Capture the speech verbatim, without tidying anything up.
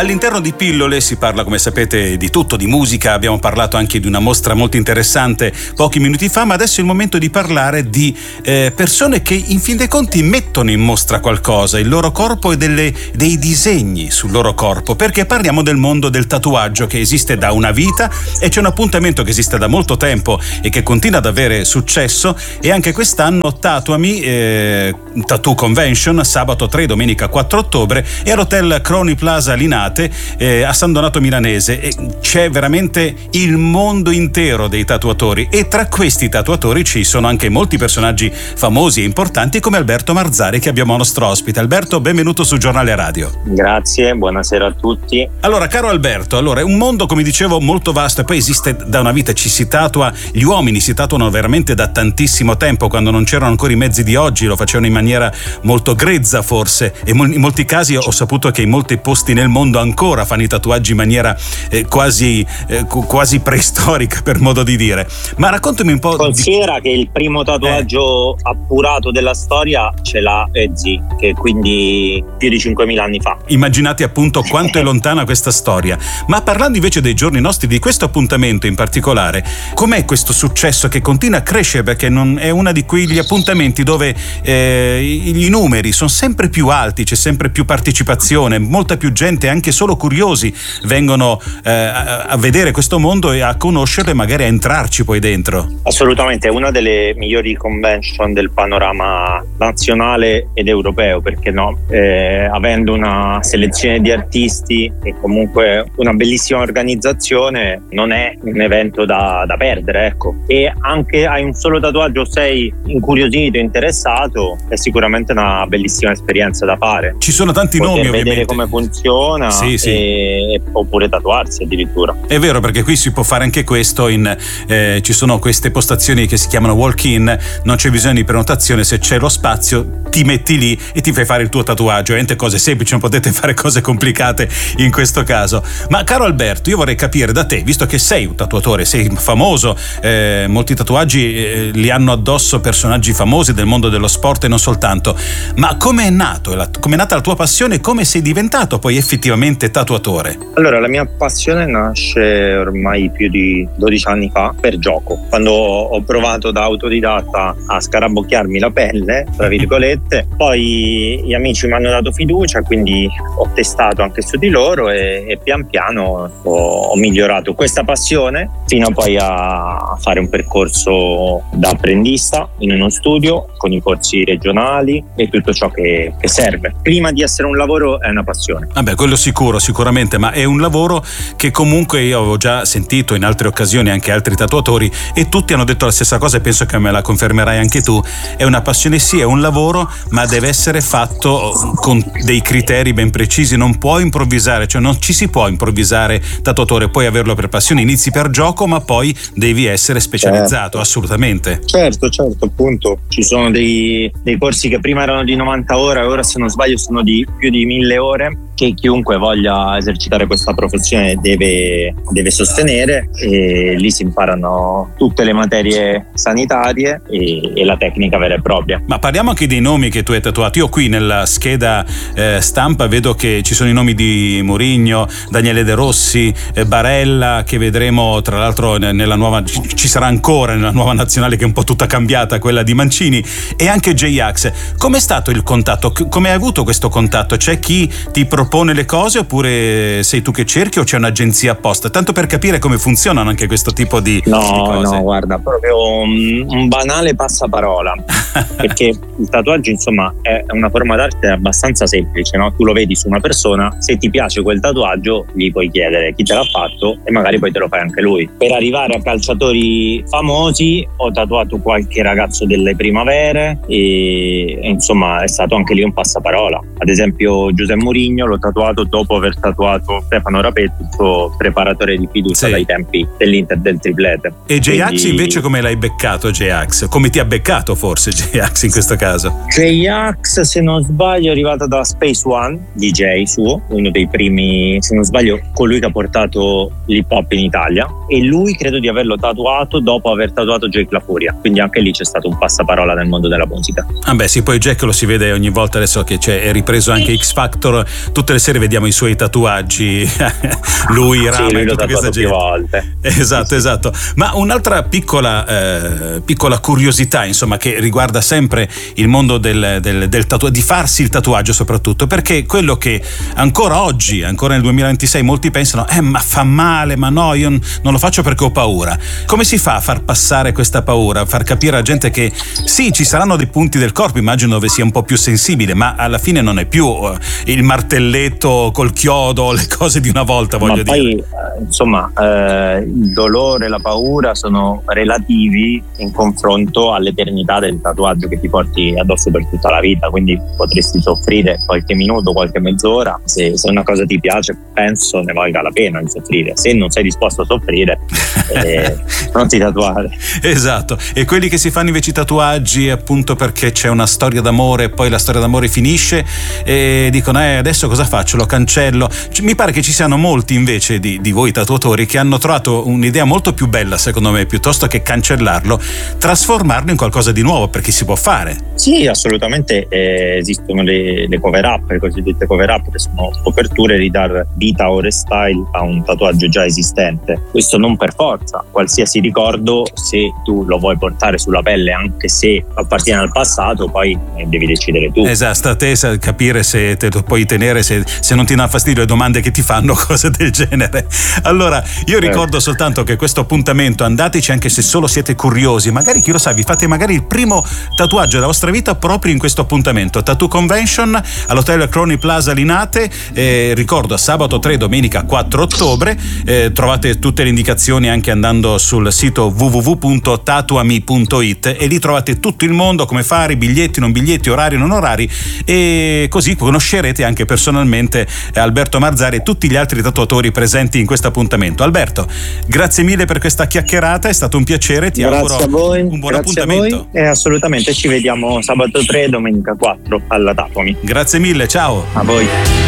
All'interno di Pillole si parla, come sapete, di tutto, di musica. Abbiamo parlato anche di una mostra molto interessante pochi minuti fa, ma adesso è il momento di parlare di eh, persone che in fin dei conti mettono in mostra qualcosa, il loro corpo e delle, dei disegni sul loro corpo, perché parliamo del mondo del tatuaggio che esiste da una vita e c'è un appuntamento che esiste da molto tempo e che continua ad avere successo, e anche quest'anno Tatuami eh, Tattoo Convention, sabato tre, domenica quattro ottobre, e all'hotel Croni Plaza Linate eh, a San Donato Milanese. E c'è veramente il mondo intero dei tatuatori, e tra questi tatuatori ci sono anche molti personaggi famosi e importanti come Alberto Marzari, che abbiamo nostro ospite. Alberto, benvenuto su Giornale Radio. Grazie, buonasera a tutti. Allora, caro Alberto, allora è un mondo, come dicevo, molto vasto, e poi esiste da una vita, ci si tatua, gli uomini si tatuano veramente da tantissimo tempo. Quando non c'erano ancora i mezzi di oggi lo facevano in maniera molto grezza forse, e in molti casi ho saputo che in molti posti nel mondo ancora fanno i tatuaggi in maniera eh, quasi eh, quasi preistorica, per modo di dire. Ma raccontami un po'. Considera di... che il primo tatuaggio eh. appurato della storia ce l'ha Ezzi, che quindi più di cinquemila anni fa. Immaginate appunto quanto è lontana questa storia. Ma parlando invece dei giorni nostri, di questo appuntamento in particolare, com'è questo successo che continua a crescere? Perché non è uno di quegli appuntamenti dove eh, i numeri sono sempre più alti, c'è sempre più partecipazione, molta più gente, anche solo curiosi, vengono eh, a, a vedere questo mondo e a conoscerlo e magari a entrarci poi dentro. Assolutamente, è una delle migliori convention del panorama nazionale ed europeo, perché no? Eh, avendo una selezione di artisti e comunque una bellissima organizzazione, non è un evento da, da perdere, ecco. E anche hai un solo tatuaggio, sei incuriosito, interessato, è sicuramente una bellissima esperienza da fare. Ci sono tanti Poter nomi, vedere ovviamente, come funziona, sì, sì. E, oppure tatuarsi addirittura. È vero, perché qui si può fare anche questo, in, eh, ci sono queste postazioni che si chiamano walk-in, non c'è bisogno di prenotazione, se c'è lo spazio ti metti lì e ti fai fare il tuo tatuaggio. Ovviamente cose semplici, non potete fare cose complicate in questo caso. Ma caro Alberto, io vorrei capire da te, visto che sei un tatuatore, sei famoso, eh, molti tatuaggi eh, li hanno addosso personaggi famosi del mondo dello sport e non soltanto, ma come è nato, come è nata la tua passione, come sei diventato poi effettivamente tatuatore? Allora, la mia passione nasce ormai più di dodici anni fa per gioco, quando ho provato da autodidatta a scarabocchiarmi la pelle, tra virgolette. Poi gli amici mi hanno dato fiducia, quindi ho testato anche su di loro e, e pian piano ho, ho migliorato questa passione fino poi a fare un percorso da apprendista in uno studio con i corsi regionali e tutto ciò che, che serve. Prima di essere un lavoro è una passione. Vabbè, quello sicuro, sicuramente, ma è un lavoro che comunque io avevo già sentito in altre occasioni anche altri tatuatori, e tutti hanno detto la stessa cosa, e penso che me la confermerai anche tu. È una passione, sì, è un lavoro, ma deve essere fatto con dei criteri ben precisi, non puoi improvvisare, cioè non ci si può improvvisare tatuatore, puoi averlo per passione, inizi per gioco, ma poi devi essere specializzato, certo. Assolutamente. Certo, certo, appunto, ci sono dei, dei corsi che prima erano di novanta ore, ora se non sbaglio sono di più di mille ore, che chiunque voglia esercitare questa professione deve, deve sostenere, e lì si imparano tutte le materie sanitarie e, e la tecnica vera e propria. Ma parliamo anche dei nomi che tu hai tatuato. Io qui nella scheda eh, stampa vedo che ci sono i nomi di Mourinho, Daniele De Rossi, eh, Barella, che vedremo tra l'altro nella nuova, ci sarà ancora nella nuova nazionale, che è un po' tutta cambiata, quella di Mancini, e anche J-Ax. Com'è stato il contatto? Come hai avuto questo contatto? C'è chi ti propone le cose, oppure sei tu che cerchi, o c'è un'agenzia apposta? Tanto per capire come funzionano anche questo tipo di, no, di cose. No, guarda, proprio un, un banale passaparola perché il tatuaggio, insomma, è una forma d'arte abbastanza semplice, no? Tu lo vedi su una persona, se ti piace quel tatuaggio gli puoi chiedere chi te l'ha fatto e magari poi te lo fai anche lui. Per arrivare a calciatori famosi ho tatuato qualche ragazzo delle primavere e, e insomma è stato anche lì un passaparola. Ad esempio Giuseppe Mourinho l'ho tatuato dopo aver tatuato Stefano Rapetti, il suo preparatore di fiducia, sì, dai tempi dell'Inter del triplete. E J-Ax Quindi... invece come l'hai beccato J-Ax? Come ti ha beccato forse J-Ax in questo caso? J-Ax, se non sbaglio, è arrivata da Space One, D J suo, uno dei primi, se non sbaglio, colui che ha portato l'hip hop in Italia, e lui credo di averlo tatuato dopo aver tatuato Jake La Furia, quindi anche lì c'è stato un passaparola nel mondo della musica. Ah beh sì, poi Jack lo si vede ogni volta, adesso che c'è, è ripreso anche X Factor, tutte tutte le sere vediamo i suoi tatuaggi, lui, Rama, sì, lui tutta questa gente. Volte. Esatto, sì, esatto. Ma un'altra piccola, eh, piccola curiosità, insomma, che riguarda sempre il mondo del, del, del tatuaggio, di farsi il tatuaggio soprattutto, perché quello che ancora oggi, ancora nel duemilaventisei, molti pensano, eh ma fa male, ma no, io non lo faccio perché ho paura. Come si fa a far passare questa paura, far capire alla gente che sì, ci saranno dei punti del corpo, immagino, dove sia un po' più sensibile, ma alla fine non è più uh, il martelletto col chiodo, le cose di una volta, voglio ma dire. Poi, eh, insomma, eh, il dolore e la paura sono relativi in confronto all'eternità del tatuaggio che ti porti addosso per tutta la vita, quindi potresti soffrire qualche minuto, qualche mezz'ora. Se, se una cosa ti piace, penso ne valga la pena di soffrire. Se non sei disposto a soffrire, eh, non ti tatuare. Esatto. E quelli che si fanno invece i tatuaggi appunto perché c'è una storia d'amore e poi la storia d'amore finisce e dicono eh adesso cosa faccio, lo cancello. Mi pare che ci siano molti invece di, di voi tatuatori che hanno trovato un'idea molto più bella, secondo me, piuttosto che cancellarlo, trasformarlo in qualcosa di nuovo, perché si può fare. Sì, assolutamente. Eh, esistono le, le cover up, le cosiddette cover up, che sono coperture di dar vita o restyle a un tatuaggio già esistente. Questo non per forza, qualsiasi ricordo, se tu lo vuoi portare sulla pelle, anche se appartiene al passato, poi devi decidere tu. Esatto, sta a te capire se te lo puoi tenere, se, se non ti dà fastidio le domande che ti fanno, cose del genere. Allora, io ricordo soltanto che questo appuntamento, andateci anche se solo siete curiosi, magari chi lo sa, vi fate magari il primo tatuaggio della vostra vita proprio in questo appuntamento. Tattoo Convention all'Hotel Crony Plaza Linate, eh, ricordo sabato tre, domenica quattro ottobre. Eh, trovate tutte le indicazioni anche andando sul sito w w w punto tatuami punto it e lì trovate tutto il mondo, come fare, biglietti, non biglietti, orari, non orari, e così conoscerete anche personalmente Alberto Marzari e tutti gli altri tatuatori presenti in questo appuntamento. Alberto, grazie mille per questa chiacchierata, è stato un piacere, ti grazie auguro a voi, un buon grazie appuntamento. A voi. E assolutamente ci vediamo sabato tre, domenica quattro alla Tatuami. Grazie mille, ciao. A voi.